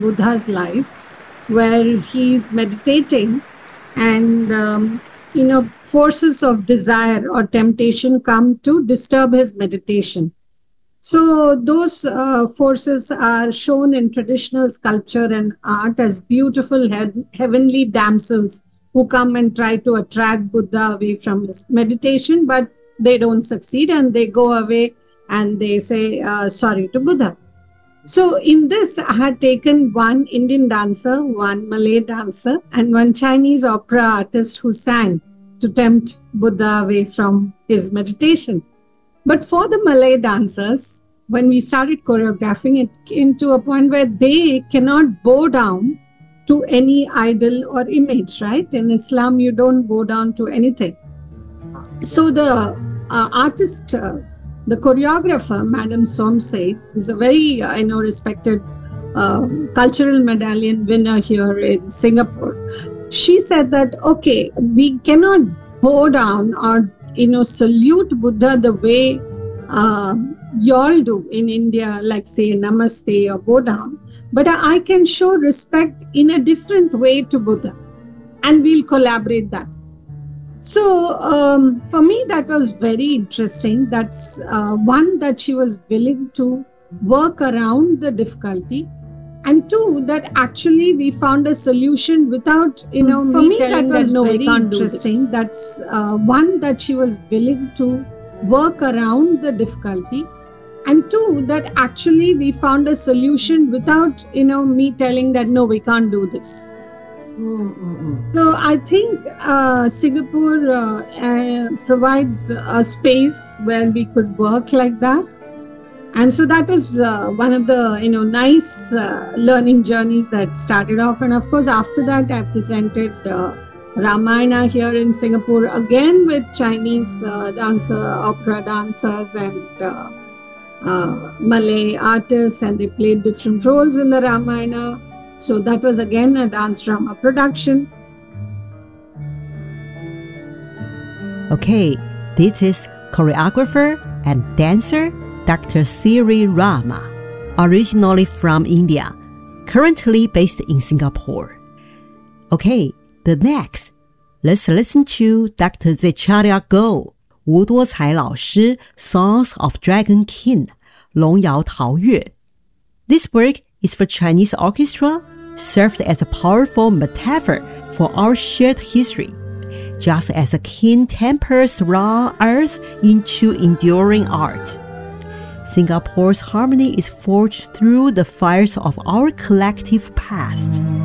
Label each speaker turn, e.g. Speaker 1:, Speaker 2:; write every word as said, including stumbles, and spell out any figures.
Speaker 1: Buddha's life, where he's meditating and, um, you know, forces of desire or temptation come to disturb his meditation. So those uh, forces are shown in traditional sculpture and art as beautiful he- heavenly damsels who come and try to attract Buddha away from his meditation, but they don't succeed and they go away and they say uh, sorry to Buddha. So in this, I had taken one Indian dancer, one Malay dancer, and one Chinese opera artist who sang to tempt Buddha away from his meditation. But for the Malay dancers, when we started choreographing, it came to a point where they cannot bow down to any idol or image, right? In Islam, you don't bow down to anything. So the uh, artist, uh, the choreographer, Madam Somse, who's a very, uh, you know, respected uh, cultural medallion winner here in Singapore, she said that, okay, we cannot bow down or, you know, salute Buddha the way uh, y'all do in India, like say namaste or bow down, but I can show respect in a different way to Buddha, and we'll collaborate that. So um, for me, that was very interesting. That's uh, one, that she was willing to work around the difficulty, and two, that actually we found a solution without, you know, for me, me telling that, was that no, very we can't interesting. Do this. That's uh, one, that she was willing to work around the difficulty, and two, that actually we found a solution without, you know, me telling that no, we can't do this. Mm-hmm. So I think uh, Singapore uh, uh, provides a space where we could work like that. And so that was uh, one of the, you know, nice uh, learning journeys that started off. And of course, after that, I presented uh, Ramayana here in Singapore, again with Chinese uh, dancer, opera dancers and uh, uh, Malay artists, and they played different roles in the Ramayana. So that was again a dance drama production.
Speaker 2: Okay, this is choreographer and dancer Doctor Siri Rama, originally from India, currently based in Singapore. Okay, the next, let's listen to Doctor Zechariah Go, 吴多才老师 Songs of Dragon King, 龙摇桃月. This work is for Chinese orchestra, served as a powerful metaphor for our shared history, just as a king tempers raw earth into enduring art. Singapore's harmony is forged through the fires of our collective past.